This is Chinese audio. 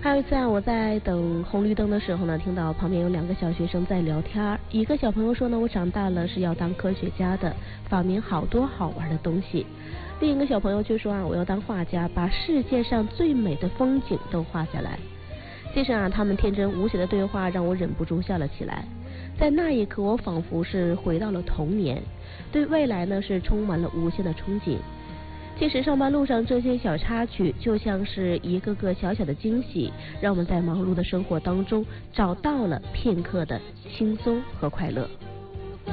还有一次啊，我在等红绿灯的时候呢，听到旁边有2个小学生在聊天。一个小朋友说呢，我长大了是要当科学家的，发明好多好玩的东西。另一个小朋友却说啊，我要当画家，把世界上最美的风景都画下来。其实啊，他们天真无邪的对话让我忍不住笑了起来。在那一刻，我仿佛是回到了童年，对未来呢是充满了无限的憧憬。其实上班路上这些小插曲就像是一个个小小的惊喜，让我们在忙碌的生活当中找到了片刻的轻松和快乐。